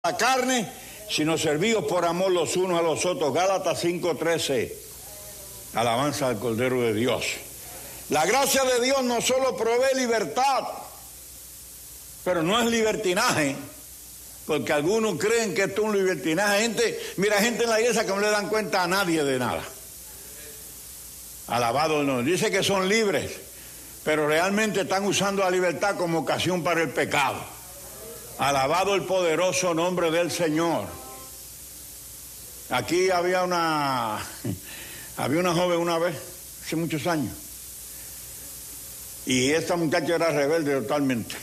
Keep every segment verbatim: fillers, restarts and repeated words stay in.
la carne, sino servidos por amor los unos a los otros. Gálatas cinco trece. Alabanza al Cordero de Dios. La gracia de Dios no solo provee libertad, pero no es libertinaje, porque algunos creen que esto es un libertinaje. Gente, mira, gente en la iglesia que no le dan cuenta a nadie de nada. Alabado no. Dice que son libres, pero realmente están usando la libertad como ocasión para el pecado. Alabado el poderoso nombre del Señor. Aquí había una, había una joven una vez, hace muchos años, y esta muchacha era rebelde totalmente.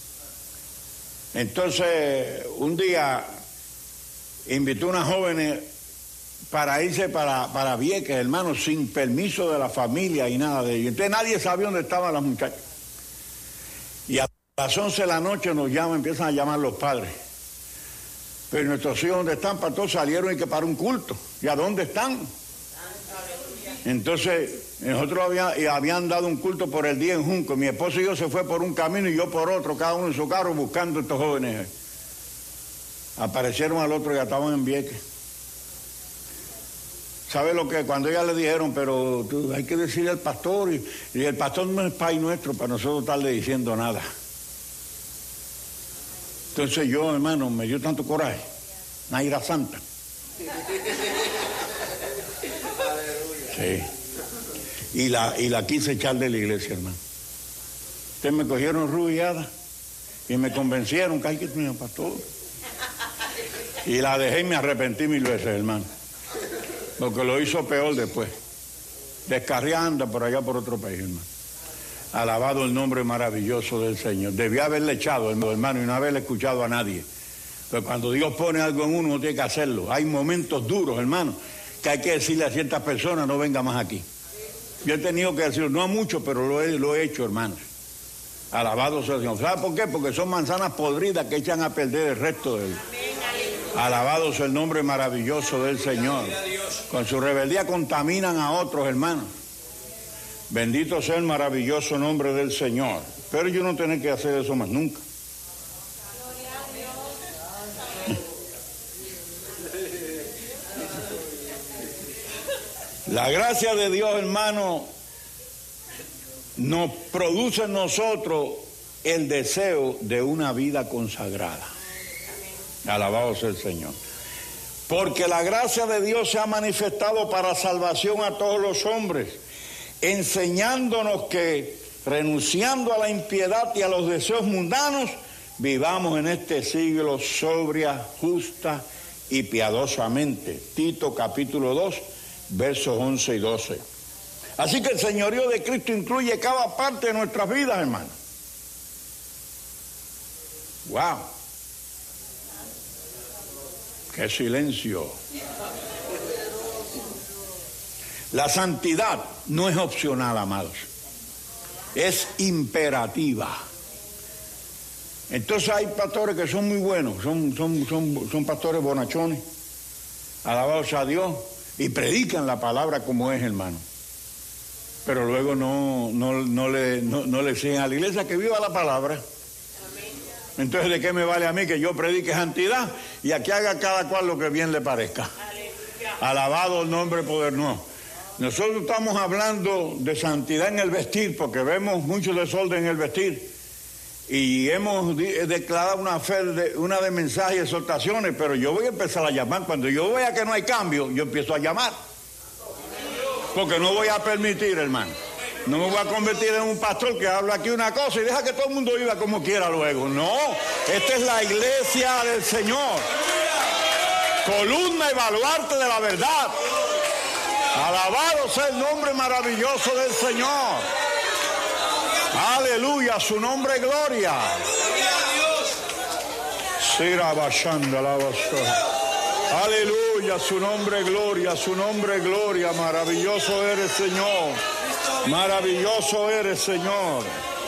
Entonces, un día invitó a una joven para irse para, para Vieques, hermano, sin permiso de la familia y nada de ello. Entonces nadie sabía dónde estaban las muchachas. Y a las once de la noche nos llaman, empiezan a llamar los padres. Pero nuestros hijos, ¿dónde están? Para todos salieron y que para un culto. ¿Y a dónde están? Entonces, nosotros había, habían dado un culto por el día en Junco. Mi esposo y yo se fue por un camino y yo por otro, cada uno en su carro buscando a estos jóvenes. Aparecieron al otro y ya estaban en Vieques. ¿Sabe lo que? Cuando ella le dijeron, pero tú, hay que decirle al pastor, y, y el pastor no es Pai nuestro para nosotros estarle diciendo nada. Entonces yo, hermano, me dio tanto coraje, una ira santa. Sí. Y la, y la quise echar de la iglesia, hermano. Ustedes me cogieron rubiada y me convencieron que hay que tener pastor. Y la dejé y me arrepentí mil veces, hermano. Porque lo hizo peor después. Descarriando por allá por otro país, hermano. Alabado el nombre maravilloso del Señor. Debía haberle echado, hermano, y no haberle escuchado a nadie. Pero cuando Dios pone algo en uno, uno tiene que hacerlo. Hay momentos duros, hermano, que hay que decirle a ciertas personas, no venga más aquí. Yo he tenido que decirlo, no a muchos, pero lo he, lo he hecho, hermanos. Alabado sea el Señor. ¿Sabe por qué? Porque son manzanas podridas que echan a perder el resto de él. Alabado sea el nombre maravilloso del Señor. Con su rebeldía contaminan a otros, hermanos. Bendito sea el maravilloso nombre del Señor. Pero yo no tengo que hacer eso más nunca. La gracia de Dios, hermano, nos produce en nosotros el deseo de una vida consagrada. Alabado sea el Señor. Porque la gracia de Dios se ha manifestado para salvación a todos los hombres, enseñándonos que, renunciando a la impiedad y a los deseos mundanos, vivamos en este siglo sobria, justa y piadosamente. Tito capítulo dos, versos once y doce. Así que el señorío de Cristo incluye cada parte de nuestras vidas, hermano. ¡Wow! ¡Qué silencio! La santidad no es opcional, amados. Es imperativa. Entonces hay pastores que son muy buenos, son, son, son, son pastores bonachones, alabados a Dios, y predican la palabra como es, hermano. Pero luego no, no, no, le, no, no le exigen a la iglesia que viva la palabra. Entonces, ¿de qué me vale a mí que yo predique santidad y aquí haga cada cual lo que bien le parezca? Alabado el nombre poderoso. Nosotros estamos hablando de santidad en el vestir, porque vemos mucho desorden en el vestir. Y hemos declarado una fe, de, una de mensajes y exhortaciones, pero yo voy a empezar a llamar. Cuando yo vea que no hay cambio, yo empiezo a llamar. Porque no voy a permitir, hermano. No me voy a convertir en un pastor que habla aquí una cosa y deja que todo el mundo viva como quiera luego. No, esta es la iglesia del Señor. Columna y baluarte de la verdad. Alabado sea el nombre maravilloso del Señor. Aleluya, su nombre es gloria. Aleluya, su nombre es gloria, su nombre es gloria. Maravilloso eres, Señor. Maravilloso eres, Señor.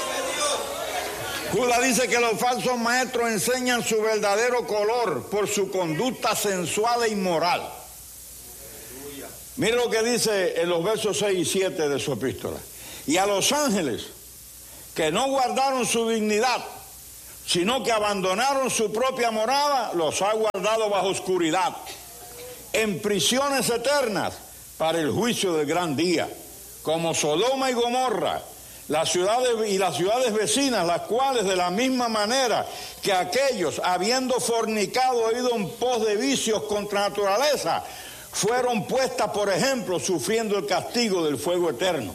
Judas dice que los falsos maestros enseñan su verdadero color por su conducta sensual e inmoral. Mira lo que dice en los versos seis y siete de su epístola. Y a los ángeles que no guardaron su dignidad, sino que abandonaron su propia morada, los ha guardado bajo oscuridad, en prisiones eternas para el juicio del gran día, como Sodoma y Gomorra, las ciudades y las ciudades vecinas, las cuales de la misma manera que aquellos, habiendo fornicado e ido en pos de vicios contra naturaleza, fueron puestas, por ejemplo, sufriendo el castigo del fuego eterno.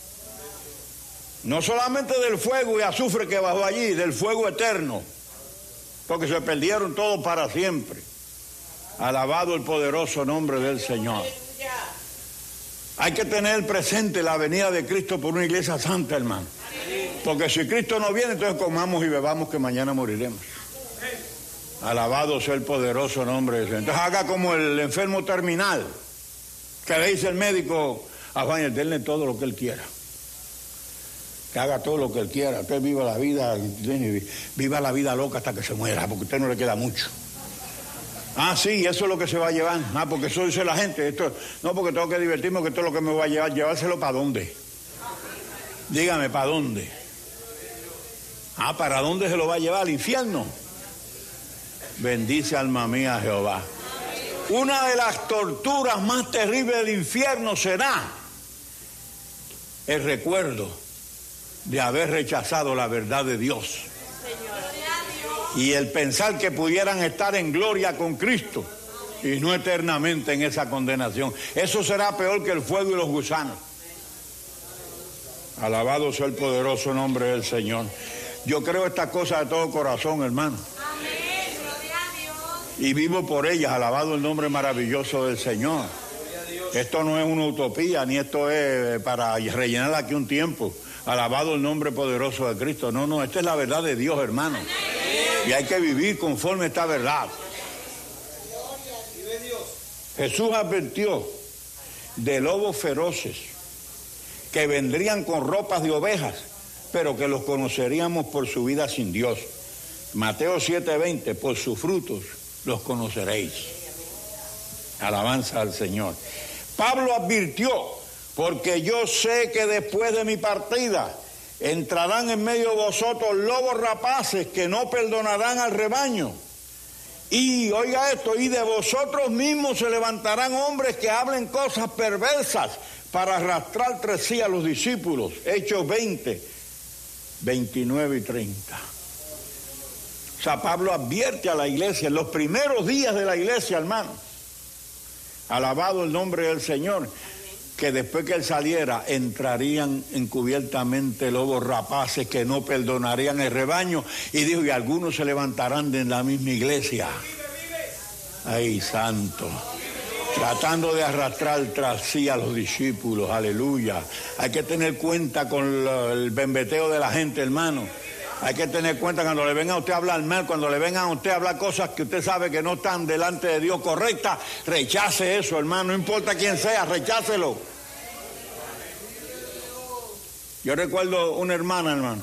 No solamente del fuego y azufre que bajó allí, del fuego eterno, porque se perdieron todos para siempre. Alabado el poderoso nombre del Señor. Hay que tener presente la venida de Cristo por una iglesia santa, hermano. Porque si Cristo no viene, entonces comamos y bebamos que mañana moriremos. Alabado sea el poderoso nombre de Dios. Entonces haga como el enfermo terminal, que le dice el médico a Juan, denle todo lo que él quiera. Que haga todo lo que él quiera. Usted viva la vida, viva la vida loca hasta que se muera, porque a usted no le queda mucho. Ah, sí, eso es lo que se va a llevar. Ah, porque eso dice la gente. Esto, no, porque tengo que divertirme, que esto es lo que me va a llevar. ¿Llevárselo para dónde? Dígame, ¿para dónde? Ah, ¿para dónde se lo va a llevar? ¿Al infierno? Bendice alma mía Jehová. Una de las torturas más terribles del infierno será el recuerdo de haber rechazado la verdad de Dios. Y el pensar que pudieran estar en gloria con Cristo y no eternamente en esa condenación. Eso será peor que el fuego y los gusanos. Alabado sea el poderoso nombre del Señor. Yo creo estas cosas de todo corazón, hermano. Amén, gloria a Dios. Y vivo por ellas, alabado el nombre maravilloso del Señor. Esto no es una utopía, ni esto es para rellenar aquí un tiempo. Alabado el nombre poderoso de Cristo. No, no, esta es la verdad de Dios, hermano. Y hay que vivir conforme esta verdad. Jesús advirtió de lobos feroces que vendrían con ropas de ovejas, pero que los conoceríamos por su vida sin Dios. Mateo siete veinte, por sus frutos los conoceréis. Alabanza al Señor. Pablo advirtió, porque yo sé que después de mi partida entrarán en medio de vosotros lobos rapaces que no perdonarán al rebaño. Y, oiga esto, y de vosotros mismos se levantarán hombres que hablen cosas perversas para arrastrar tras sí a los discípulos. Hechos veinte, veintinueve y treinta. O sea, Pablo advierte a la iglesia, en los primeros días de la iglesia, hermano, alabado el nombre del Señor, que después que él saliera entrarían encubiertamente lobos rapaces que no perdonarían el rebaño, y dijo, y algunos se levantarán de la misma iglesia. Ay, santo, tratando de arrastrar tras sí a los discípulos, aleluya. Hay que tener cuenta con lo, el bembeteo de la gente, hermano. Hay que tener cuenta cuando le vengan a usted a hablar mal, cuando le vengan a usted a hablar cosas que usted sabe que no están delante de Dios correctas, rechace eso, hermano, no importa quién sea, rechácelo. Yo recuerdo una hermana, hermano,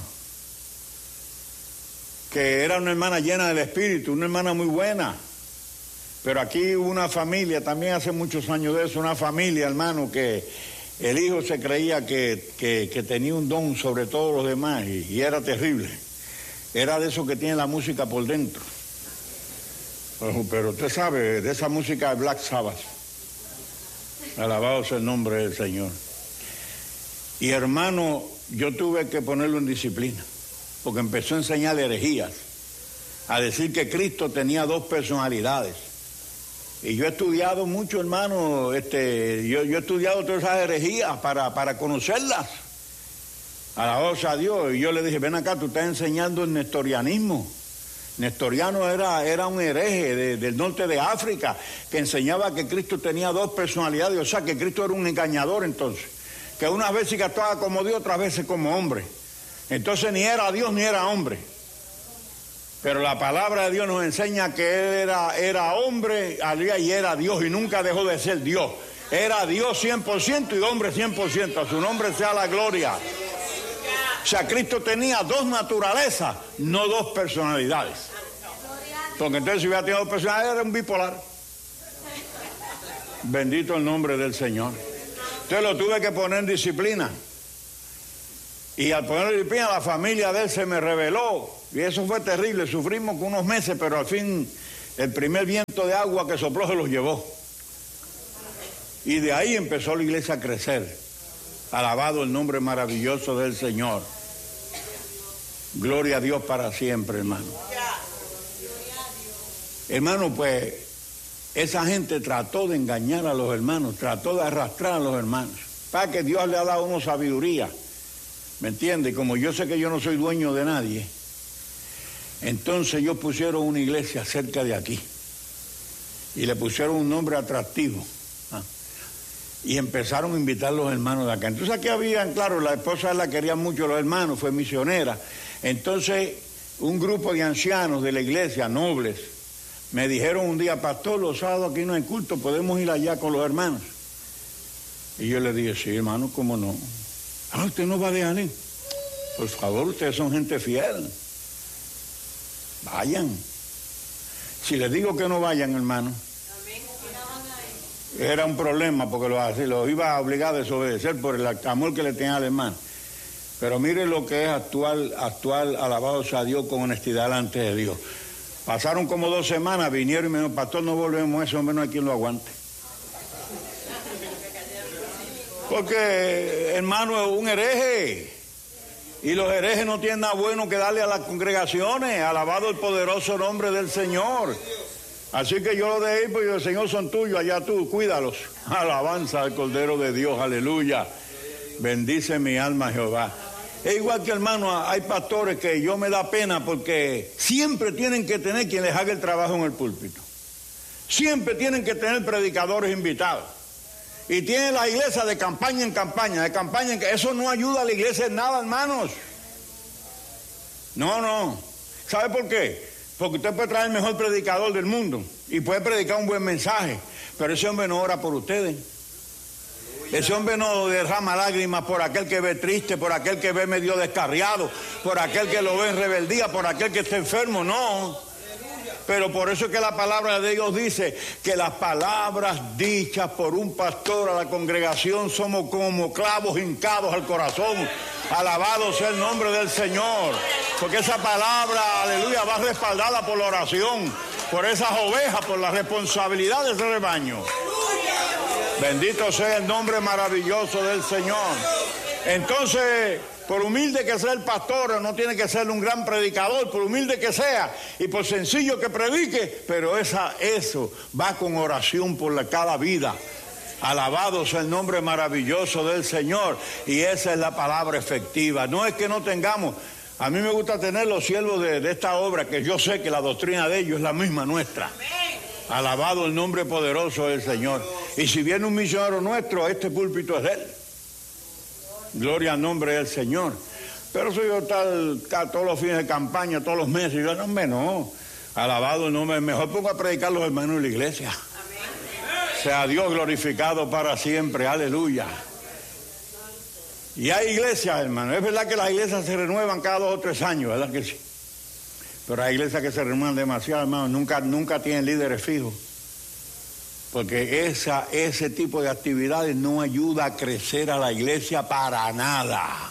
que era una hermana llena del Espíritu, una hermana muy buena, pero aquí hubo una familia, también hace muchos años de eso, una familia, hermano, que el hijo se creía que, que, que tenía un don sobre todos los demás y, y era terrible. Era de esos que tiene la música por dentro. Pero, pero usted sabe, de esa música de Black Sabbath. Alabado sea el nombre del Señor. Y hermano, yo tuve que ponerlo en disciplina, porque empezó a enseñar herejías, a decir que Cristo tenía dos personalidades. Y yo he estudiado mucho, hermano, este, yo, yo he estudiado todas esas herejías para, para conocerlas. Alabado sea Dios. Y yo le dije, ven acá, tú estás enseñando el nestorianismo. Nestoriano era, era un hereje de, del norte de África que enseñaba que Cristo tenía dos personalidades, o sea, que Cristo era un engañador entonces, que unas veces actuaba como Dios, otras veces como hombre. Entonces ni era Dios ni era hombre. Pero la palabra de Dios nos enseña que él era, era hombre y era Dios y nunca dejó de ser Dios. Era Dios cien por ciento y hombre cien por ciento. A su nombre sea la gloria. O sea, Cristo tenía dos naturalezas, no dos personalidades. Porque entonces si hubiera tenido dos personalidades era un bipolar. Bendito el nombre del Señor. Entonces lo tuve que poner en disciplina. Y al ponerle disciplina, la familia de él se me rebeló. Y eso fue terrible. Sufrimos con unos meses, pero al fin el primer viento de agua que sopló se los llevó. Y de ahí empezó la iglesia a crecer. Alabado el nombre maravilloso del Señor. Gloria a Dios para siempre, hermano. Hermano, pues esa gente trató de engañar a los hermanos, trató de arrastrar a los hermanos. Para que Dios le ha dado a uno sabiduría. ¿Me entiende? Como yo sé que yo no soy dueño de nadie, entonces ellos pusieron una iglesia cerca de aquí y le pusieron un nombre atractivo, ¿ah? Y empezaron a invitar a los hermanos de acá. Entonces aquí habían, claro, la esposa la querían mucho los hermanos, fue misionera. Entonces un grupo de ancianos de la iglesia, nobles, me dijeron un día: pastor, los sábados aquí no hay culto, podemos ir allá con los hermanos. Y yo le dije: sí, hermano, ¿cómo no? Ah, usted no va a dejar ir. Por favor, ustedes son gente fiel. Vayan. Si les digo que no vayan, hermano, era un problema porque los, los iba a obligar a desobedecer por el amor que le tenía al hermano. Pero mire lo que es actual, actual, alabado sea Dios, con honestidad delante de Dios. Pasaron como dos semanas, vinieron y me dijeron: pastor, no volvemos a eso, hombre, no hay quien lo aguante. Porque, hermano, es un hereje. Y los herejes no tienen nada bueno que darle a las congregaciones. Alabado el poderoso nombre del Señor. Así que yo lo dejé ir, porque el Señor son tuyos, allá tú, cuídalos. Alabanza al Cordero de Dios, aleluya. Bendice mi alma, Jehová. Es igual que, hermano, hay pastores que yo me da pena porque siempre tienen que tener quien les haga el trabajo en el púlpito. Siempre tienen que tener predicadores invitados. Y tiene la iglesia de campaña en campaña, de campaña en... Eso no ayuda a la iglesia en nada, hermanos. No, no. ¿Sabe por qué? Porque usted puede traer el mejor predicador del mundo y puede predicar un buen mensaje, pero ese hombre no ora por ustedes. Ese hombre no derrama lágrimas por aquel que ve triste, por aquel que ve medio descarriado, por aquel que lo ve en rebeldía, por aquel que está enfermo, no. Pero por eso es que la palabra de Dios dice que las palabras dichas por un pastor a la congregación somos como clavos hincados al corazón. Alabado sea el nombre del Señor. Porque esa palabra, aleluya, va respaldada por la oración, por esas ovejas, por la responsabilidad de ese rebaño. Bendito sea el nombre maravilloso del Señor. Entonces, por humilde que sea el pastor, no tiene que ser un gran predicador, por humilde que sea y por sencillo que predique, pero esa, eso va con oración por la, cada vida. Alabado sea el nombre maravilloso del Señor. Y esa es la palabra efectiva. No es que no tengamos, a mí me gusta tener los siervos de, de esta obra, que yo sé que la doctrina de ellos es la misma nuestra. Alabado el nombre poderoso del Señor. Y si viene un misionero nuestro, este púlpito es de él. Gloria al nombre del Señor. Pero soy yo tal, tal todos los fines de campaña, todos los meses. Y yo no, me no. Alabado el nombre. Mejor pongo a predicar los hermanos de la iglesia. Amén. Sea Dios glorificado para siempre. Aleluya. Y hay iglesias, hermano. Es verdad que las iglesias se renuevan cada dos o tres años, ¿verdad que sí? Pero hay iglesias que se renuevan demasiado, hermano. Nunca, nunca tienen líderes fijos. Porque esa, ese tipo de actividades no ayuda a crecer a la iglesia para nada.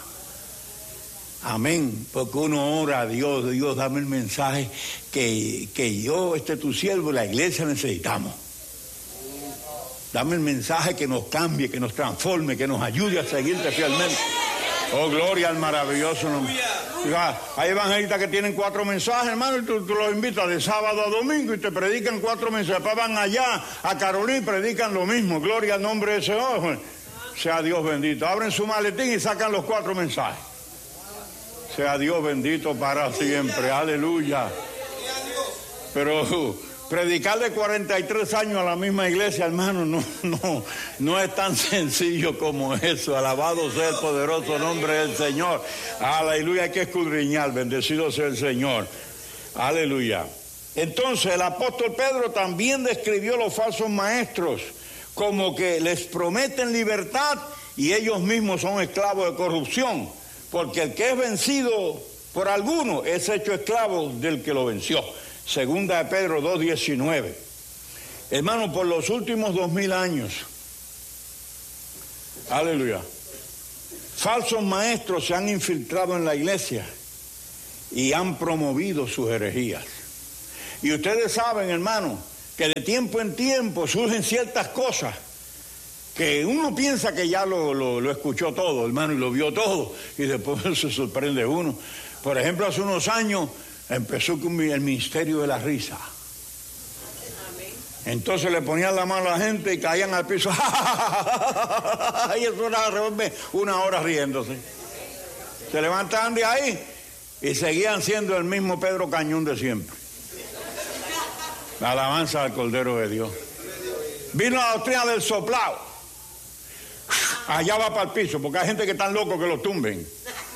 Amén. Porque uno ora a Dios, Dios, dame el mensaje que, que yo, este tu siervo, la iglesia necesitamos. Dame el mensaje que nos cambie, que nos transforme, que nos ayude a seguirte fielmente. Oh, gloria al maravilloso nombre. Hay evangelistas que tienen cuatro mensajes, hermano, y tú, tú los invitas de sábado a domingo y te predican cuatro mensajes. Después van allá a Carolina y predican lo mismo. Gloria al nombre de ese Señor. Sea Dios bendito. Abren su maletín y sacan los cuatro mensajes. Sea Dios bendito para siempre. Aleluya. Pero predicar de cuarenta y tres años a la misma iglesia, hermano, no, no, no es tan sencillo como eso. Alabado sea el poderoso nombre del Señor. Aleluya, hay que escudriñar. Bendecido sea el Señor. Aleluya. Entonces el apóstol Pedro también describió los falsos maestros como que les prometen libertad y ellos mismos son esclavos de corrupción. Porque el que es vencido por alguno es hecho esclavo del que lo venció. Segunda de Pedro dos diecinueve. Hermano, por los últimos dos mil años, aleluya, falsos maestros se han infiltrado en la iglesia y han promovido sus herejías. Y ustedes saben, hermano, que de tiempo en tiempo surgen ciertas cosas que uno piensa que ya lo, lo, lo escuchó todo, hermano, y lo vio todo, y después se sorprende uno. Por ejemplo, hace unos años empezó con el ministerio de la risa. Entonces le ponían la mano a la gente y caían al piso. Y eso era una hora riéndose. Se levantaban de ahí y seguían siendo el mismo Pedro Cañón de siempre. La alabanza al Cordero de Dios. Vino la doctrina del soplado. Allá va para el piso, porque hay gente que está loco que lo tumben.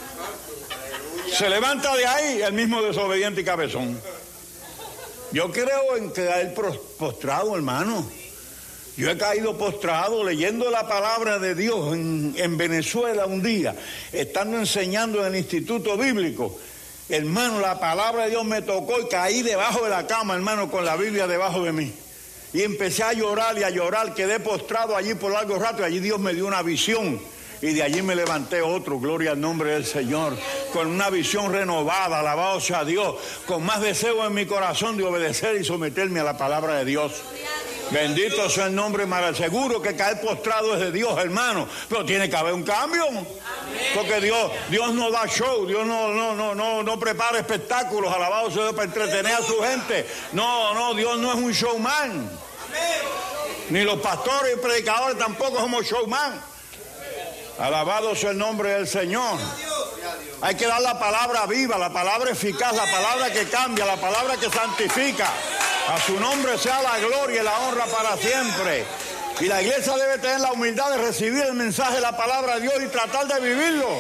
Se levanta de ahí el mismo desobediente y cabezón. Yo creo en caer postrado, hermano. Yo he caído postrado leyendo la palabra de Dios en, en Venezuela un día, estando enseñando en el Instituto Bíblico. Hermano, la palabra de Dios me tocó y caí debajo de la cama, hermano, con la Biblia debajo de mí. Y empecé a llorar y a llorar, quedé postrado allí por largo rato y allí Dios me dio una visión. Y de allí me levanté otro, gloria al nombre del Señor, con una visión renovada, alabado sea Dios, con más deseo en mi corazón de obedecer y someterme a la palabra de Dios. Bendito sea el nombre maravilloso. Seguro que caer postrado es de Dios, hermano, pero tiene que haber un cambio. Porque Dios, Dios no da show, Dios no, no, no, no, no prepara espectáculos, alabado sea Dios, para entretener a su gente. No, no, Dios no es un showman. Ni los pastores y predicadores tampoco somos showman. Alabado sea el nombre del Señor. Hay que dar la palabra viva, la palabra eficaz, la palabra que cambia, la palabra que santifica. A su nombre sea la gloria y la honra para siempre. Y la iglesia debe tener la humildad de recibir el mensaje de la palabra de Dios y tratar de vivirlo.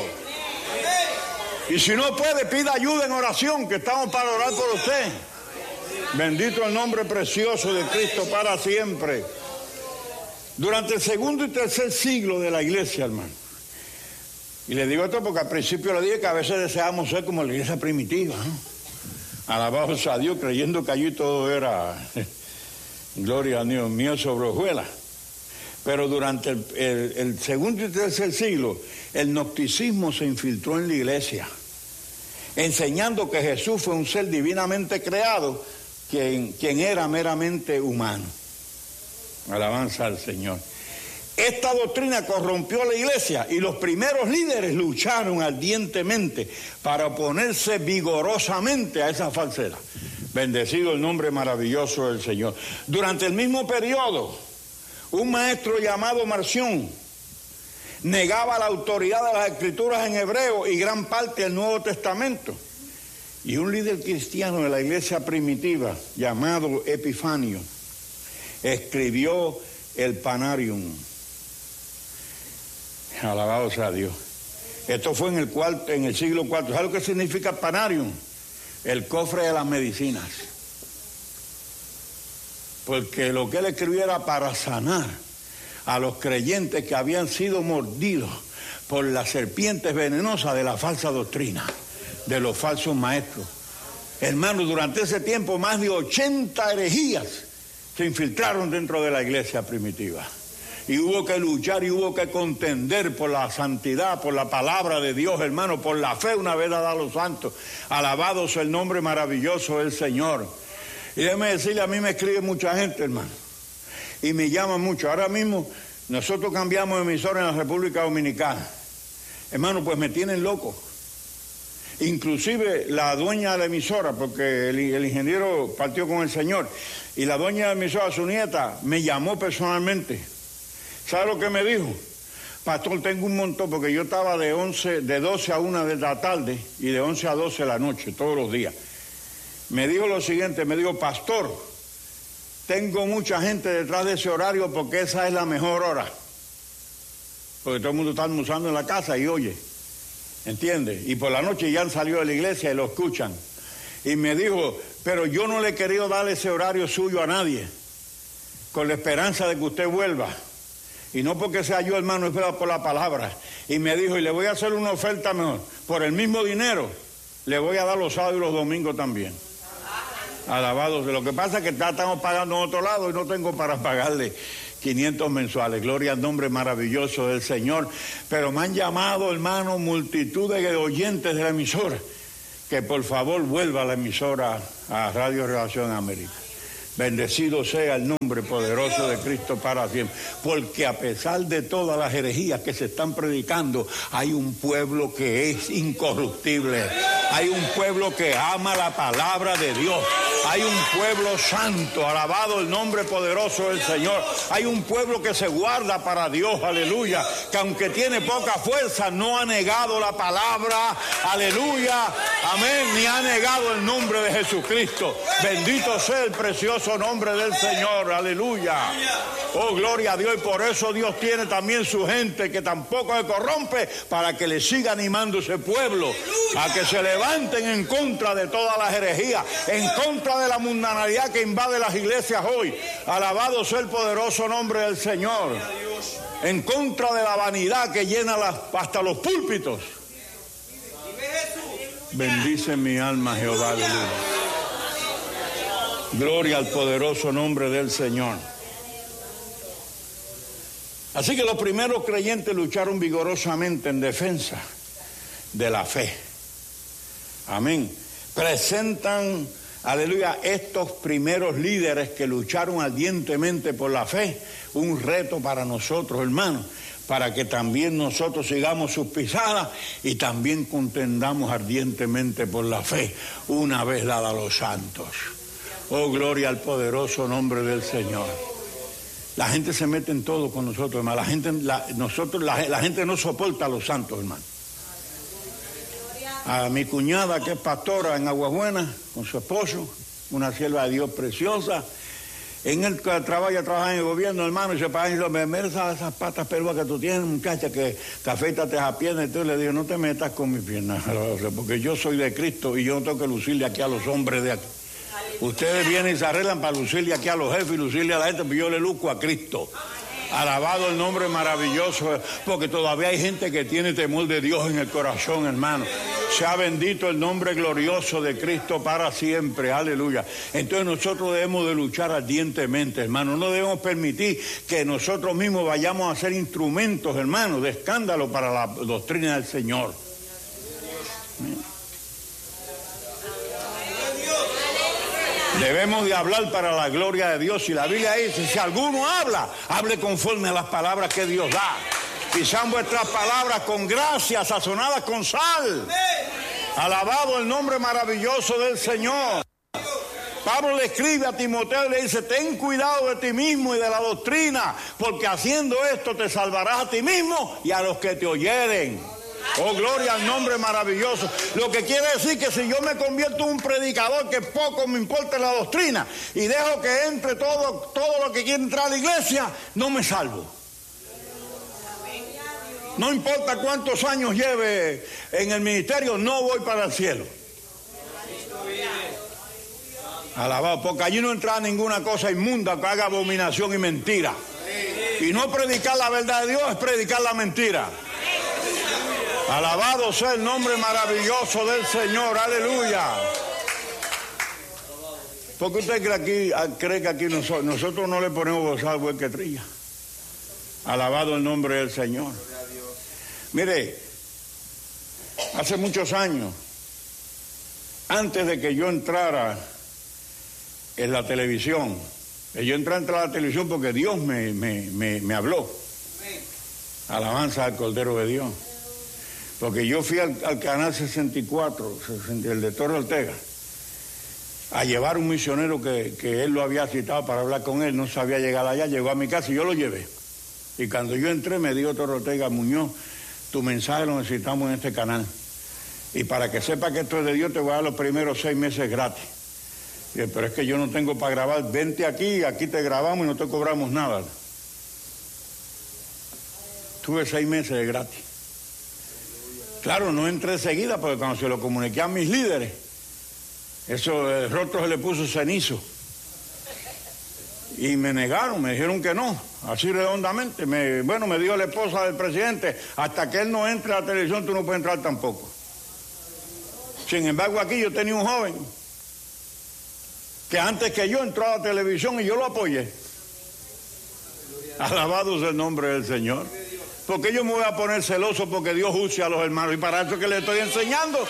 Y si no puede, pida ayuda en oración, que estamos para orar por usted. Bendito el nombre precioso de Cristo para siempre. Durante el segundo y tercer siglo de la iglesia, hermano. Y le digo esto porque al principio le dije que a veces deseamos ser como la iglesia primitiva, ¿no? Alabados a Dios, creyendo que allí todo era gloria a Dios mío sobre hojuelas. Pero durante el, el, el segundo y tercer siglo, el gnosticismo se infiltró en la iglesia, enseñando que Jesús fue un ser divinamente creado, quien, quien era meramente humano. Alabanza al Señor. Esta doctrina corrompió a la iglesia y los primeros líderes lucharon ardientemente para oponerse vigorosamente a esa falsedad. Bendecido el nombre maravilloso del Señor. Durante el mismo periodo, un maestro llamado Marción negaba la autoridad de las escrituras en hebreo y gran parte del Nuevo Testamento. Y un líder cristiano de la iglesia primitiva llamado Epifanio escribió el Panarium. Alabado sea Dios. Esto fue en el, cuarto, en el siglo cuarto. ¿Sabe lo que significa Panarium? El cofre de las medicinas. Porque lo que él escribió era para sanar a los creyentes que habían sido mordidos por las serpientes venenosas de la falsa doctrina, de los falsos maestros. Hermano, durante ese tiempo más de ochenta herejías se infiltraron dentro de la iglesia primitiva. Y hubo que luchar y hubo que contender por la santidad, por la palabra de Dios, hermano, por la fe una vez dada a los santos. Alabado sea el nombre maravilloso del Señor. Y déjeme decirle, a mí me escribe mucha gente, hermano, y me llaman mucho. Ahora mismo nosotros cambiamos de emisora en la República Dominicana. Hermano, pues me tienen loco. Inclusive la dueña de la emisora, porque el, el ingeniero partió con el Señor, y la dueña de la emisora, su nieta, me llamó personalmente. ¿Sabe lo que me dijo? Pastor, tengo un montón, porque yo estaba de once, de doce a una de la tarde y de once a doce de la noche, todos los días. Me dijo lo siguiente, me dijo, pastor, tengo mucha gente detrás de ese horario porque esa es la mejor hora. Porque todo el mundo está almorzando en la casa y oye, ¿entiende? Y por la noche ya han salido de la iglesia y lo escuchan. Y me dijo, pero yo no le he querido dar ese horario suyo a nadie, con la esperanza de que usted vuelva. Y no porque sea yo, hermano, es por la palabra. Y me dijo, y le voy a hacer una oferta mejor. Por el mismo dinero, le voy a dar los sábados y los domingos también. Alabado. Lo que pasa es que estamos pagando en otro lado y no tengo para pagarle quinientos mensuales. Gloria al nombre maravilloso del Señor. Pero me han llamado, hermano, multitudes de oyentes de la emisora, que por favor vuelva a la emisora, a Radio Revelación América. Bendecido sea el nombre poderoso de Cristo para siempre. Porque a pesar de todas las herejías que se están predicando, hay un pueblo que es incorruptible. Hay un pueblo que ama la palabra de Dios. Hay un pueblo santo, alabado el nombre poderoso del Señor. Hay un pueblo que se guarda para Dios, aleluya. Que aunque tiene poca fuerza, no ha negado la palabra, aleluya, amén, ni ha negado el nombre de Jesucristo. Bendito sea el precioso nombre del Señor, aleluya. Oh, gloria a Dios. Y por eso Dios tiene también su gente que tampoco se corrompe, para que le siga animando ese pueblo a que se levanten en contra de todas las herejías, en contra de la mundanalidad que invade las iglesias hoy. Alabado sea el poderoso nombre del Señor. En contra de la vanidad que llena las, hasta los púlpitos. Bendice mi alma, Jehová, aleluya. Gloria al poderoso nombre del Señor. Así que los primeros creyentes lucharon vigorosamente en defensa de la fe. Amén. Presentan, aleluya, estos primeros líderes que lucharon ardientemente por la fe, un reto para nosotros, hermanos, para que también nosotros sigamos sus pisadas y también contendamos ardientemente por la fe, una vez dada a los santos. Oh, gloria al poderoso nombre del Señor. La gente se mete en todo con nosotros, hermano. La gente, la, nosotros, la, la gente no soporta a los santos, hermano. A mi cuñada, que es pastora en Aguabuena, con su esposo, una sierva de Dios preciosa. En el trabajo, trabaja en el gobierno, hermano, y se pagan y dice, mira esas, esas patas peludas que tú tienes, muchacha, que te afeitas esa pierna. Y tú le digo, no te metas con mi pierna, porque yo soy de Cristo y yo no tengo que lucirle aquí a los hombres de aquí. Ustedes vienen y se arreglan para lucirle aquí a los jefes y lucirle a la gente, pero yo le luzco a Cristo. Alabado el nombre maravilloso, porque todavía hay gente que tiene temor de Dios en el corazón, hermano. Sea bendito el nombre glorioso de Cristo para siempre, aleluya. Entonces nosotros debemos de luchar ardientemente, hermano. No debemos permitir que nosotros mismos vayamos a ser instrumentos, hermano, de escándalo para la doctrina del Señor. Debemos de hablar para la gloria de Dios. Y la Biblia dice, si alguno habla, hable conforme a las palabras que Dios da. Y sean vuestras palabras con gracia, sazonadas con sal. Alabado el nombre maravilloso del Señor. Pablo le escribe a Timoteo y le dice, ten cuidado de ti mismo y de la doctrina, porque haciendo esto te salvarás a ti mismo y a los que te oyeren. Oh, gloria al nombre maravilloso. Lo que quiere decir que si yo me convierto en un predicador que poco me importa la doctrina y dejo que entre todo, todo lo que quiere entrar a la iglesia, no me salvo. No importa cuántos años lleve en el ministerio, no voy para el cielo. Alabado, porque allí no entra ninguna cosa inmunda que haga abominación y mentira. Y no predicar la verdad de Dios es predicar la mentira. Alabado sea el nombre maravilloso del Señor, aleluya. ¿Por qué usted cree, aquí, cree que aquí nosotros, nosotros no le ponemos bozal buen que trilla? Alabado el nombre del Señor. Mire, hace muchos años, antes de que yo entrara en la televisión, yo entré a entrar a la televisión porque Dios me, me, me, me habló. Alabanza al Cordero de Dios. Porque yo fui al, al canal sesenta y cuatro, el de Torre Ortega, a llevar un misionero que, que él lo había citado para hablar con él, no sabía llegar allá, llegó a mi casa y yo lo llevé. Y cuando yo entré me dijo Torre Ortega, Muñoz, tu mensaje lo necesitamos en este canal. Y para que sepa que esto es de Dios te voy a dar los primeros seis meses gratis. Y dije, pero es que yo no tengo para grabar, vente aquí, aquí te grabamos y no te cobramos nada. Tuve seis meses de gratis. Claro, no entré enseguida porque cuando se lo comuniqué a mis líderes, eso, el rostro se le puso cenizo. Y me negaron, me dijeron que no, así redondamente. Me, bueno, me dijo la esposa del presidente, hasta que él no entre a la televisión tú no puedes entrar tampoco. Sin embargo, aquí yo tenía un joven que antes que yo entró a la televisión y yo lo apoyé. Alabado sea el nombre del Señor. Porque yo me voy a poner celoso porque Dios use a los hermanos. Y para eso es que les estoy enseñando.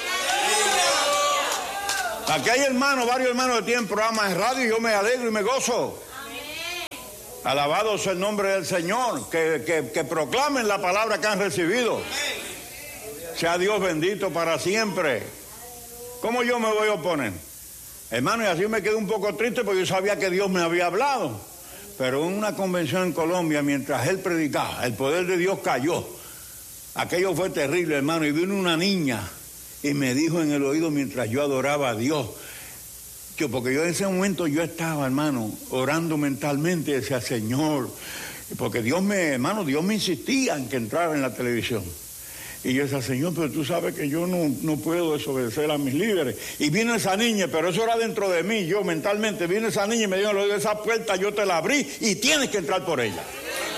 Aquí hay hermanos, varios hermanos que tienen programas de radio y yo me alegro y me gozo. Alabado sea el nombre del Señor. Que, que, que proclamen la palabra que han recibido. Sea Dios bendito para siempre. ¿Cómo yo me voy a oponer? Hermano, y así me quedé un poco triste porque yo sabía que Dios me había hablado. Pero en una convención en Colombia, mientras él predicaba, el poder de Dios cayó. Aquello fue terrible, hermano. Y vino una niña y me dijo en el oído mientras yo adoraba a Dios. Yo, porque yo en ese momento yo estaba, hermano, orando mentalmente, decía, Señor, porque Dios me, hermano, Dios me insistía en que entrara en la televisión. Y yo decía, Señor, pero tú sabes que yo no, no puedo desobedecer a mis líderes. Y vino esa niña, pero eso era dentro de mí, yo mentalmente, vino esa niña y me dijo, esa puerta yo te la abrí y tienes que entrar por ella.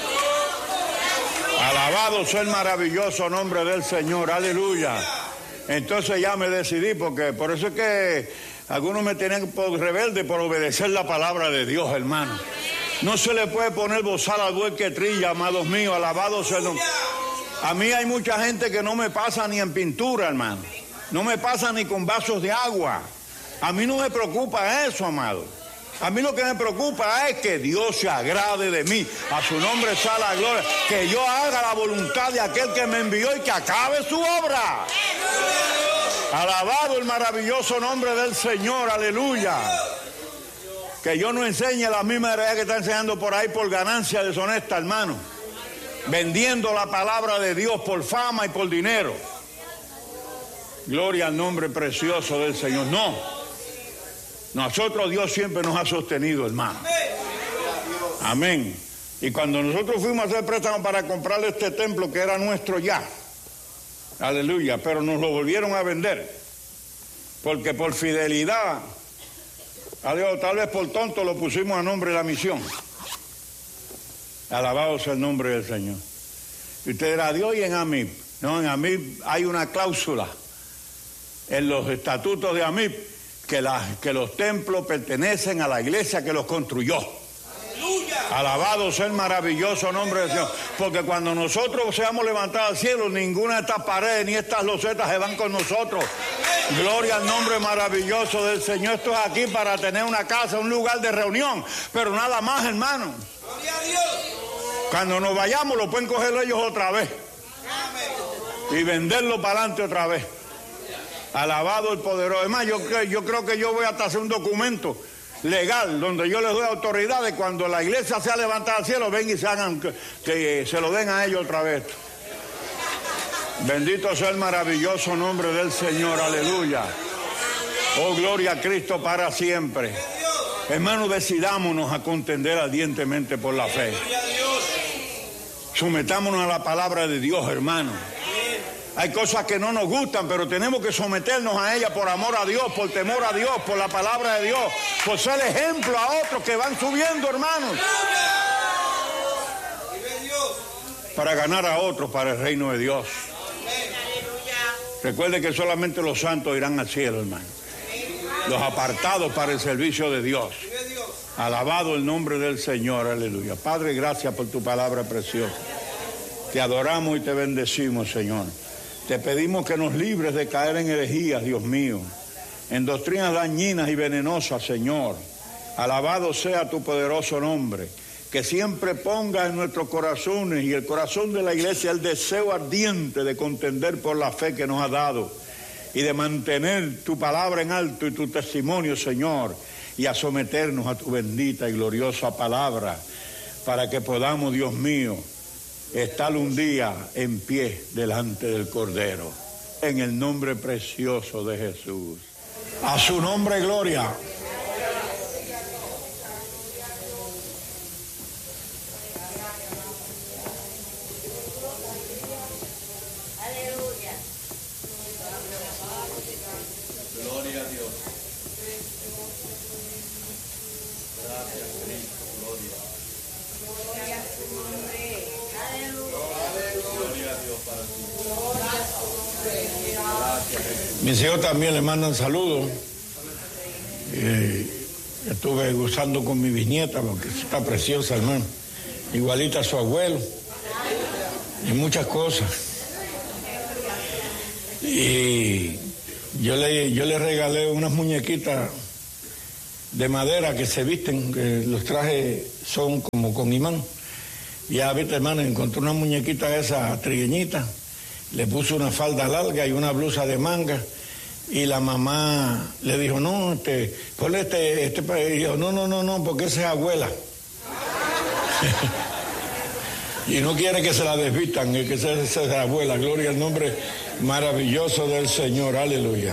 Alabado sea el maravilloso nombre del Señor, aleluya. Entonces ya me decidí, porque por eso es que algunos me tenían por rebelde por obedecer la palabra de Dios, hermano. No se le puede poner bozal al buey que trilla, amados míos, alabado sea el nombre. A mí hay mucha gente que no me pasa ni en pintura, hermano. No me pasa ni con vasos de agua. A mí no me preocupa eso, amado. A mí lo que me preocupa es que Dios se agrade de mí. A su nombre sea la gloria. Que yo haga la voluntad de aquel que me envió y que acabe su obra. Alabado el maravilloso nombre del Señor, aleluya. Que yo no enseñe la misma realidad que está enseñando por ahí por ganancia deshonesta, hermano. Vendiendo la palabra de Dios por fama y por dinero. Gloria al nombre precioso del Señor. No. Nosotros Dios siempre nos ha sostenido, hermano. Amén. Y cuando nosotros fuimos a hacer préstamo para comprarle este templo que era nuestro ya. Aleluya. Pero nos lo volvieron a vender. Porque por fidelidad, a Dios, tal vez por tonto lo pusimos a nombre de la misión. Alabado sea el nombre del Señor. Y usted dirá, Dios y en AMIP. No, en AMIP hay una cláusula en los estatutos de AMIP que, la, que los templos pertenecen a la iglesia que los construyó. ¡Aleluya! Alabado sea el maravilloso nombre del Señor. Porque cuando nosotros seamos levantados al cielo, ninguna de estas paredes ni estas losetas se van con nosotros. Gloria al nombre maravilloso del Señor. Esto es aquí para tener una casa, un lugar de reunión. Pero nada más, hermano. Gloria a Dios. Cuando nos vayamos lo pueden coger ellos otra vez y venderlo para adelante otra vez. Alabado el poderoso. Además, yo, yo creo que yo voy hasta hacer un documento legal donde yo les doy autoridad de cuando la iglesia sea levantada al cielo, ven y se hagan, que, que se lo den a ellos otra vez. Bendito sea el maravilloso nombre del Señor, aleluya. Oh, gloria a Cristo para siempre. Hermanos, decidámonos a contender ardientemente por la fe. Sometámonos a la palabra de Dios, hermano. Hay cosas que no nos gustan, pero tenemos que someternos a ellas por amor a Dios, por temor a Dios, por la palabra de Dios, por ser ejemplo a otros que van subiendo, hermanos. Para ganar a otros para el reino de Dios. Recuerde que solamente los santos irán al cielo, hermano. Los apartados para el servicio de Dios. Alabado el nombre del Señor, aleluya. Padre, gracias por tu palabra preciosa. Te adoramos y te bendecimos, Señor. Te pedimos que nos libres de caer en herejías, Dios mío, en doctrinas dañinas y venenosas, Señor. Alabado sea tu poderoso nombre. Que siempre ponga en nuestros corazones y el corazón de la iglesia el deseo ardiente de contender por la fe que nos ha dado y de mantener tu palabra en alto y tu testimonio, Señor, y a someternos a tu bendita y gloriosa palabra para que podamos, Dios mío, estar un día en pie delante del Cordero, en el nombre precioso de Jesús. A su nombre, gloria. Gloria a Dios. Gracias, Cristo. Gloria. Gloria a su nombre. Aleluya. Gloria a Dios para ti. Gloria a su nombre. Gracias, Jesús. Mis hijos también le mandan saludos. Eh, que estuve gozando con mi bisnieta, porque está preciosa, hermano, igualita a su abuelo, y muchas cosas. Y yo le, yo le regalé unas muñequitas de madera que se visten, que los trajes son como con imán. Ya, viste, hermano, encontré una muñequita esa trigueñita, le puse una falda larga y una blusa de manga, y la mamá le dijo, no, este, ponle este, este, y dijo, no, no, no, no, porque esa es abuela. Y no quiere que se la desvistan, que esa es abuela. Gloria al nombre maravilloso del Señor, aleluya.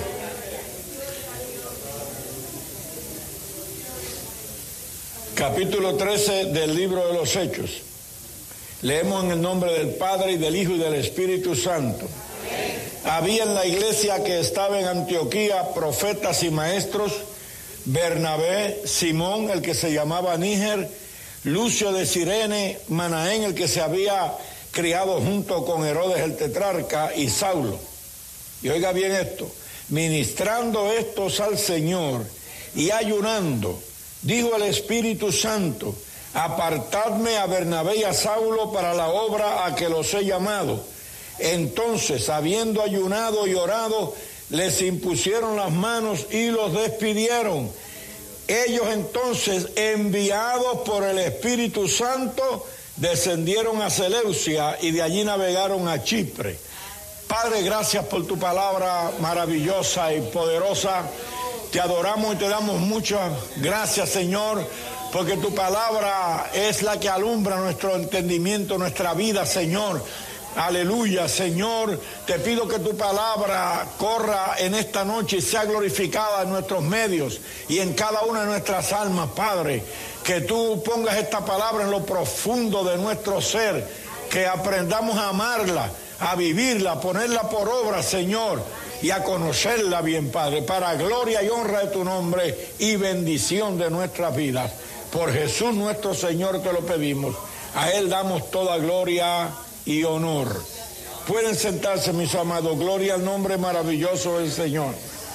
Capítulo trece del libro de los Hechos. Leemos en el nombre del Padre, y del Hijo, y del Espíritu Santo. Había en la iglesia que estaba en Antioquía profetas y maestros: Bernabé, Simón, el que se llamaba Níger, Lucio de Cirene, Manaén, el que se había criado junto con Herodes el tetrarca, y Saulo. Y oiga bien esto: ministrando estos al Señor y ayunando, dijo el Espíritu Santo: apartadme a Bernabé y a Saulo para la obra a que los he llamado. Entonces, habiendo ayunado y orado, les impusieron las manos y los despidieron. Ellos entonces, enviados por el Espíritu Santo, descendieron a Seleucia y de allí navegaron a Chipre. Padre, gracias por tu palabra maravillosa y poderosa. Te adoramos y te damos muchas gracias, Señor, porque tu palabra es la que alumbra nuestro entendimiento, nuestra vida, Señor. Aleluya, Señor, te pido que tu palabra corra en esta noche y sea glorificada en nuestros medios y en cada una de nuestras almas, Padre. Que tú pongas esta palabra en lo profundo de nuestro ser, que aprendamos a amarla, a vivirla, a ponerla por obra, Señor, y a conocerla bien, Padre, para gloria y honra de tu nombre y bendición de nuestras vidas. Por Jesús nuestro Señor te lo pedimos. A Él damos toda gloria y honor. Pueden sentarse, mis amados. Gloria al nombre maravilloso del Señor.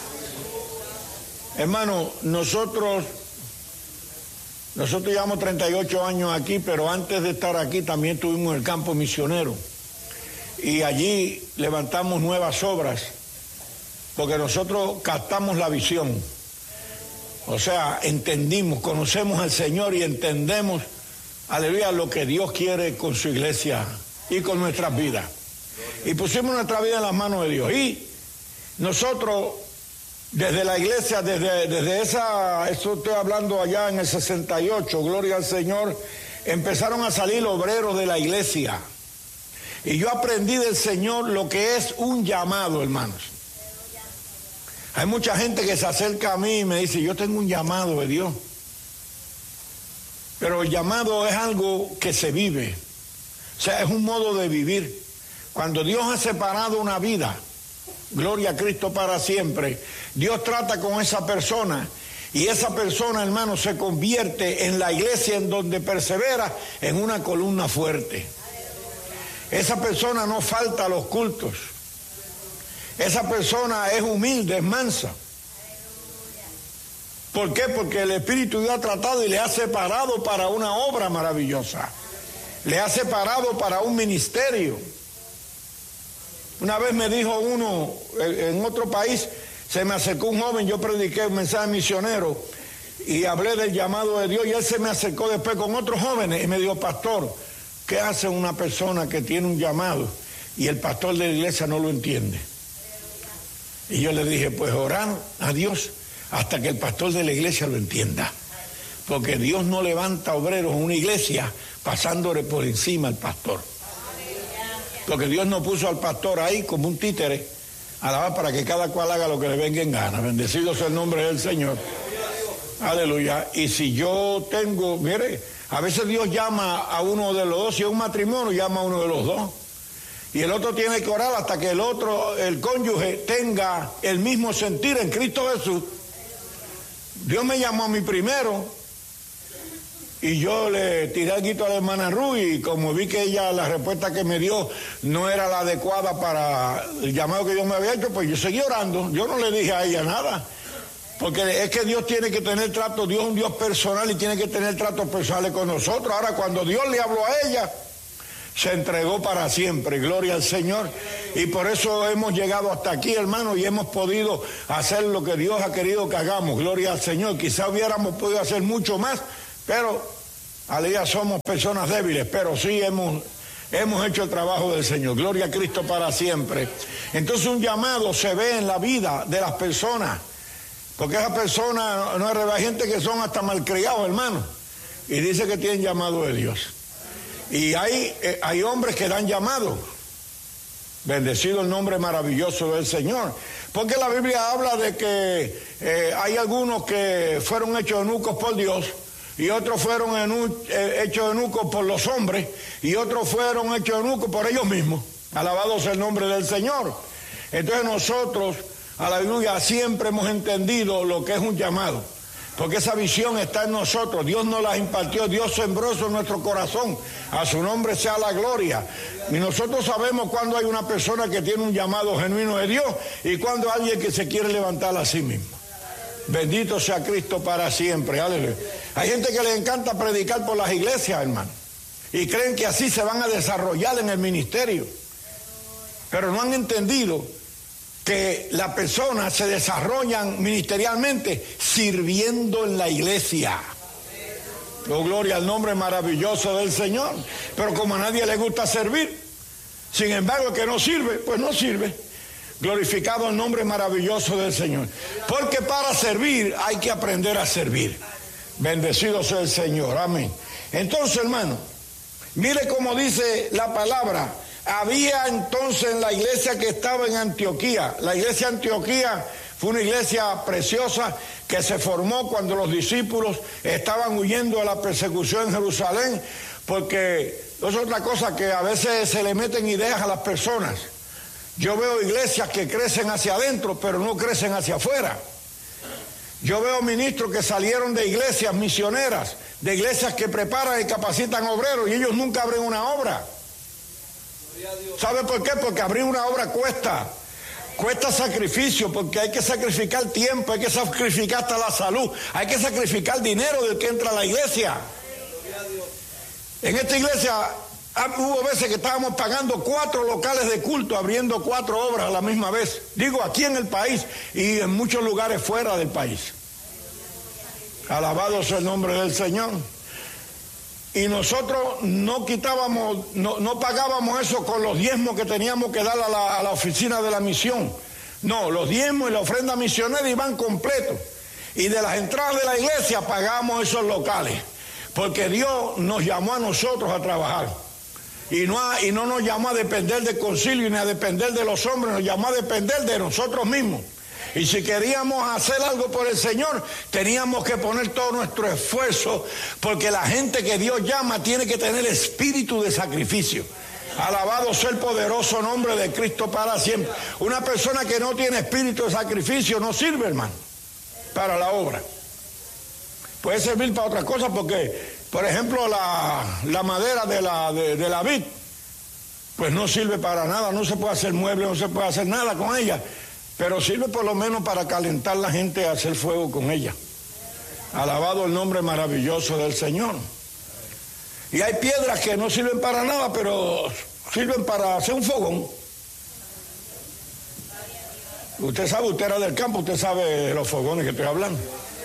Hermano, nosotros nosotros llevamos treinta y ocho años aquí, pero antes de estar aquí también tuvimos el campo misionero, y allí levantamos nuevas obras, porque nosotros captamos la visión. O sea, entendimos, conocemos al Señor y entendemos, aleluya, lo que Dios quiere con su iglesia y con nuestras vidas. Y pusimos nuestra vida en las manos de Dios. Y nosotros, desde la iglesia, desde, desde esa, eso estoy hablando allá en el sesenta y ocho, gloria al Señor, empezaron a salir obreros de la iglesia. Y yo aprendí del Señor lo que es un llamado, hermanos. Hay mucha gente que se acerca a mí y me dice, yo tengo un llamado de Dios. Pero el llamado es algo que se vive. O sea, es un modo de vivir. Cuando Dios ha separado una vida, gloria a Cristo para siempre, Dios trata con esa persona, y esa persona, hermano, se convierte en la iglesia en donde persevera en una columna fuerte. Esa persona no falta a los cultos. Esa persona es humilde, es mansa. ¿Por qué? Porque el Espíritu Dios ha tratado y le ha separado para una obra maravillosa. Le ha separado para un ministerio. Una vez me dijo uno, en otro país, se me acercó un joven, yo prediqué un mensaje misionero y hablé del llamado de Dios, y él se me acercó después con otros jóvenes y me dijo, pastor, ¿qué hace una persona que tiene un llamado y el pastor de la iglesia no lo entiende? Y yo le dije, pues orar a Dios hasta que el pastor de la iglesia lo entienda. Porque Dios no levanta obreros en una iglesia pasándole por encima al pastor. Porque Dios no puso al pastor ahí como un títere, alabar, para que cada cual haga lo que le venga en gana. Bendecido sea el nombre del Señor. Aleluya. Y si yo tengo, mire, a veces Dios llama a uno de los dos, si es un matrimonio, llama a uno de los dos. Y el otro tiene que orar hasta que el otro, el cónyuge, tenga el mismo sentir en Cristo Jesús. Dios me llamó a mí primero, y yo le tiré el guito a la hermana Ruth, y como vi que ella, la respuesta que me dio no era la adecuada para el llamado que Dios me había hecho, pues yo seguí orando. Yo no le dije a ella nada, Porque es que Dios tiene que tener trato, Dios es un Dios personal y tiene que tener tratos personales con nosotros. Ahora, cuando Dios le habló a ella, se entregó para siempre, gloria al Señor. Y por eso hemos llegado hasta aquí, hermano, y hemos podido hacer lo que Dios ha querido que hagamos, gloria al Señor. Quizá hubiéramos podido hacer mucho más, pero al día somos personas débiles, pero sí hemos, hemos hecho el trabajo del Señor, gloria a Cristo para siempre. Entonces un llamado se ve en la vida de las personas, porque esas personas, no es, hay gente que son hasta malcriados, hermano, y dice que tienen llamado de Dios. Y hay, eh, hay hombres que dan llamado. Bendecido el nombre maravilloso del Señor. Porque la Biblia habla de que eh, hay algunos que fueron hechos eunucos por Dios, y otros fueron enu, eh, hechos eunucos por los hombres, y otros fueron hechos eunucos por ellos mismos. Alabado sea el nombre del Señor. Entonces nosotros, aleluya, siempre hemos entendido lo que es un llamado. Porque esa visión está en nosotros, Dios nos la impartió, Dios sembró eso en nuestro corazón, a su nombre sea la gloria. Y nosotros sabemos cuando hay una persona que tiene un llamado genuino de Dios y cuando hay alguien que se quiere levantar a sí mismo. Bendito sea Cristo para siempre, aleluya. Hay gente que le encanta predicar por las iglesias, hermano, y creen que así se van a desarrollar en el ministerio, pero no han entendido que las personas se desarrollan ministerialmente sirviendo en la iglesia. Oh, gloria al nombre maravilloso del Señor. Pero como a nadie le gusta servir, sin embargo el que no sirve, pues no sirve. Glorificado el nombre maravilloso del Señor. Porque para servir hay que aprender a servir. Bendecido sea el Señor, amén. Entonces, hermano, mire cómo dice la palabra. Había entonces en la iglesia que estaba en Antioquía, la iglesia de Antioquía fue una iglesia preciosa que se formó cuando los discípulos estaban huyendo de la persecución en Jerusalén, porque es otra cosa que a veces se le meten ideas a las personas. Yo veo iglesias que crecen hacia adentro, pero no crecen hacia afuera. Yo veo ministros que salieron de iglesias misioneras, de iglesias que preparan y capacitan obreros, y ellos nunca abren una obra. ¿Sabe por qué? Porque abrir una obra cuesta, cuesta sacrificio, porque hay que sacrificar tiempo, hay que sacrificar hasta la salud, hay que sacrificar dinero del que entra a la iglesia. En esta iglesia hubo veces que estábamos pagando cuatro locales de culto, abriendo cuatro obras a la misma vez. Digo, aquí en el país y en muchos lugares fuera del país. Alabado sea el nombre del Señor. Y nosotros no quitábamos, no, no pagábamos eso con los diezmos que teníamos que dar a la, a la oficina de la misión. No, los diezmos y la ofrenda misionera iban completos. Y de las entradas de la iglesia pagamos esos locales. Porque Dios nos llamó a nosotros a trabajar. Y no, a, y no nos llamó a depender del concilio ni a depender de los hombres, nos llamó a depender de nosotros mismos. Y si queríamos hacer algo por el Señor, teníamos que poner todo nuestro esfuerzo, porque la gente que Dios llama tiene que tener espíritu de sacrificio. Alabado sea el poderoso nombre de Cristo para siempre. Una persona que no tiene espíritu de sacrificio no sirve, hermano, para la obra. Puede servir para otra cosa, porque, por ejemplo, la, la madera de la, de, de la vid, pues no sirve para nada, no se puede hacer mueble, no se puede hacer nada con ella. Pero sirve por lo menos para calentar la gente y hacer fuego con ella. Alabado el nombre maravilloso del Señor. Y hay piedras que no sirven para nada, pero sirven para hacer un fogón. Usted sabe, usted era del campo, usted sabe de los fogones que estoy hablando.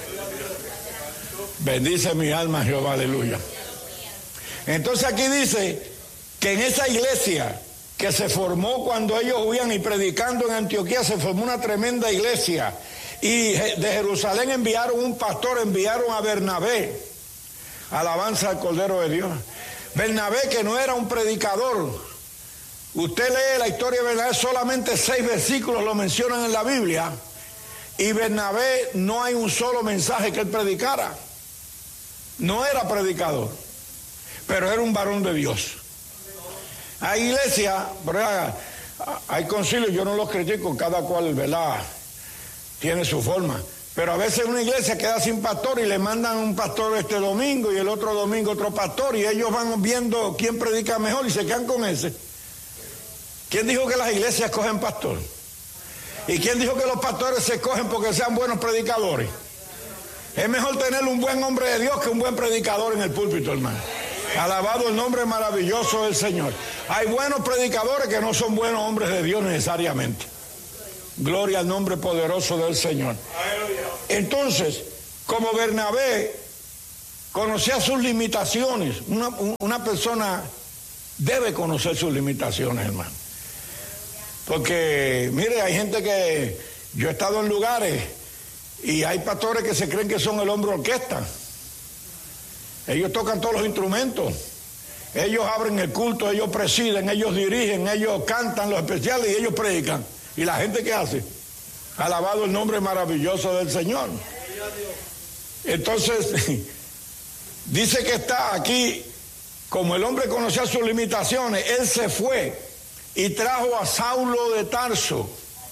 Bendice mi alma, Jehová, aleluya. Entonces aquí dice que en esa iglesia que se formó cuando ellos huían y predicando en Antioquía, se formó una tremenda iglesia. Y de Jerusalén enviaron un pastor, enviaron a Bernabé. Alabanza al Cordero de Dios. Bernabé, que no era un predicador. Usted lee la historia de Bernabé, solamente seis versículos lo mencionan en la Biblia. Y Bernabé no hay un solo mensaje que él predicara. No era predicador, pero era un varón de Dios. Hay iglesias, hay concilios, yo no los critico, cada cual, ¿verdad?, tiene su forma. Pero a veces una iglesia queda sin pastor y le mandan un pastor este domingo y el otro domingo otro pastor, y ellos van viendo quién predica mejor y se quedan con ese. ¿Quién dijo que las iglesias cogen pastor? ¿Y quién dijo que los pastores se escogen porque sean buenos predicadores? Es mejor tener un buen hombre de Dios que un buen predicador en el púlpito, hermano. Alabado el nombre maravilloso del Señor. Hay buenos predicadores que no son buenos hombres de Dios necesariamente. Gloria al nombre poderoso del Señor. Entonces, como Bernabé conocía sus limitaciones, una, una persona debe conocer sus limitaciones, hermano. Porque, mire, hay gente que... Yo he estado en lugares y hay pastores que se creen que son el hombre orquesta. Ellos tocan todos los instrumentos. Ellos abren el culto, ellos presiden, ellos dirigen, ellos cantan los especiales y ellos predican. ¿Y la gente qué hace? Alabado el nombre maravilloso del Señor. Entonces, dice que está aquí, como el hombre conocía sus limitaciones, él se fue y trajo a Saulo de Tarso,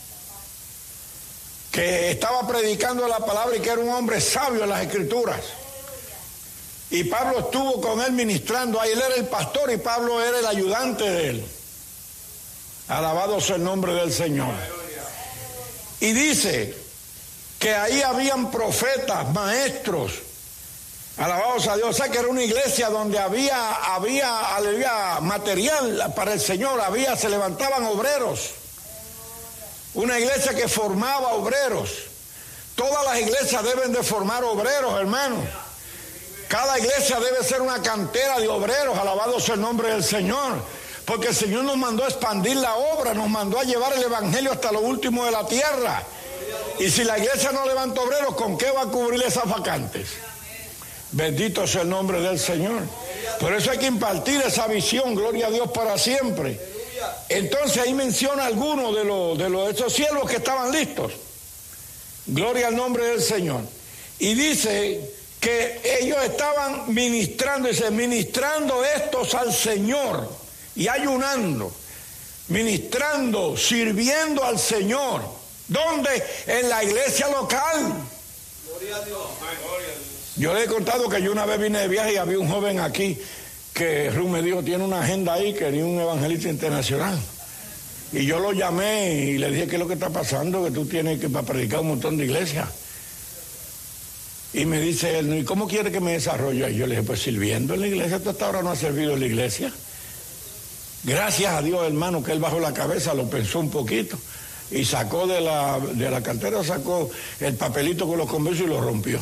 que estaba predicando la palabra y que era un hombre sabio en las Escrituras. Y Pablo estuvo con él ministrando. Ahí él era el pastor y Pablo era el ayudante de él. Alabado sea el nombre del Señor. Y dice que ahí habían profetas, maestros. Alabados a Dios. O sea que era una iglesia donde había, había, había material para el Señor. Había, se levantaban obreros. Una iglesia que formaba obreros. Todas las iglesias deben de formar obreros, hermanos. Cada iglesia debe ser una cantera de obreros, alabado sea el nombre del Señor, porque el Señor nos mandó a expandir la obra, nos mandó a llevar el evangelio hasta lo último de la tierra. Y si la iglesia no levanta obreros, ¿con qué va a cubrir esas vacantes? Bendito sea el nombre del Señor. Por eso hay que impartir esa visión, gloria a Dios para siempre. Entonces ahí menciona algunos de los de los, esos siervos que estaban listos. Gloria al nombre del Señor. Y dice que ellos estaban ministrando, dice, ministrando estos al Señor y ayunando, ministrando, sirviendo al Señor. ¿Dónde? En la iglesia local. Gloria a Dios. Yo le he contado que yo una vez vine de viaje y había un joven aquí que Ruth me dijo, tiene una agenda ahí, quería un evangelista internacional. Y yo lo llamé y le dije, ¿qué es lo que está pasando? Que tú tienes que para predicar un montón de iglesias. Y me dice él, ¿y cómo quiere que me desarrolle? Y yo le dije, pues sirviendo en la iglesia. ¿Tú hasta ahora no has servido en la iglesia? Gracias a Dios, hermano, que él bajó la cabeza, lo pensó un poquito y sacó de la, de la cartera, sacó el papelito con los conversos y lo rompió.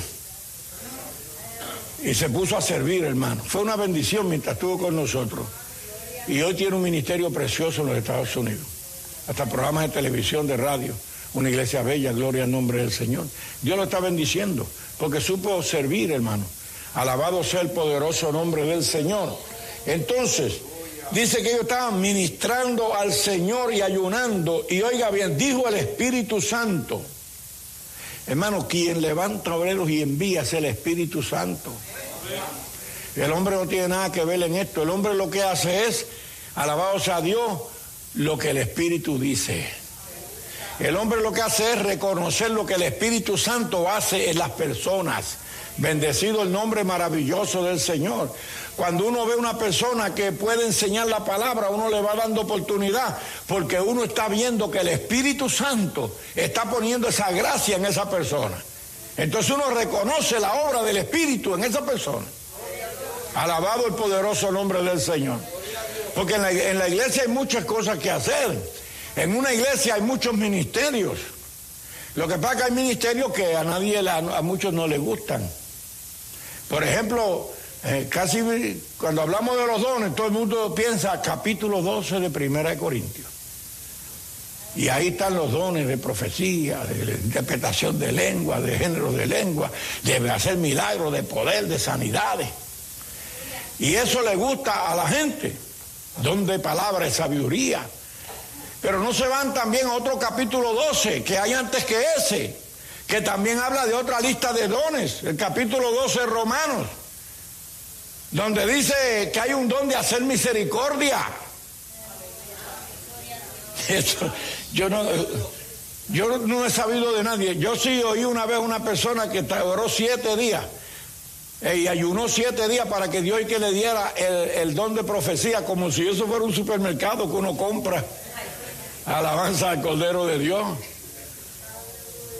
Y se puso a servir, hermano. Fue una bendición mientras estuvo con nosotros. Y hoy tiene un ministerio precioso en los Estados Unidos. Hasta programas de televisión, de radio. Una iglesia bella, gloria al nombre del Señor. Dios lo está bendiciendo, porque supo servir, hermano. Alabado sea el poderoso nombre del Señor. Entonces, dice que ellos estaban ministrando al Señor y ayunando. Y oiga bien, dijo el Espíritu Santo. Hermano, quien levanta obreros y envía es el Espíritu Santo. El hombre no tiene nada que ver en esto. El hombre lo que hace es, alabado sea Dios, lo que el Espíritu dice. El hombre lo que hace es reconocer lo que el Espíritu Santo hace en las personas. Bendecido el nombre maravilloso del Señor. Cuando uno ve una persona que puede enseñar la palabra, uno le va dando oportunidad, porque uno está viendo que el Espíritu Santo está poniendo esa gracia en esa persona. Entonces uno reconoce la obra del Espíritu en esa persona. Alabado el poderoso nombre del Señor. Porque en la, en la iglesia hay muchas cosas que hacer. En una iglesia hay muchos ministerios. Lo que pasa es que hay ministerios que a nadie, a, a muchos no les gustan. Por ejemplo, eh, casi cuando hablamos de los dones, todo el mundo piensa capítulo doce de Primera de Corintios. Y ahí están los dones de profecía, de interpretación de lengua, de género de lengua, de hacer milagros, de poder, de sanidades. Y eso le gusta a la gente. Don de palabra, de sabiduría. Pero no se van también a otro capítulo doce que hay antes que ese, que también habla de otra lista de dones, el capítulo doce de Romanos, donde dice que hay un don de hacer misericordia. Eso, yo no, yo no he sabido de nadie. Yo sí oí una vez una persona que oró siete días eh, y ayunó siete días para que Dios y que le diera el, el don de profecía, como si eso fuera un supermercado que uno compra. Alabanza al Cordero de Dios.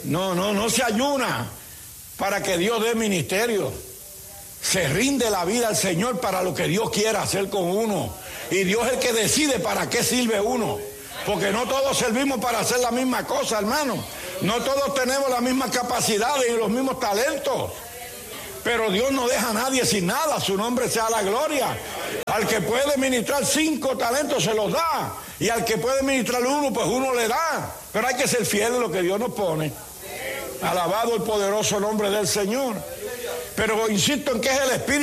No, no, no se ayuna para que Dios dé ministerio. Se rinde la vida al Señor para lo que Dios quiera hacer con uno. Y Dios es el que decide para qué sirve uno. Porque no todos servimos para hacer la misma cosa, hermano. No todos tenemos las mismas capacidades y los mismos talentos. Pero Dios no deja a nadie sin nada. Su nombre sea la gloria. Al que puede ministrar cinco talentos se los da. Y al que puede ministrar uno, pues uno le da. Pero hay que ser fiel en lo que Dios nos pone. Alabado el poderoso nombre del Señor. Pero insisto en que es el Espíritu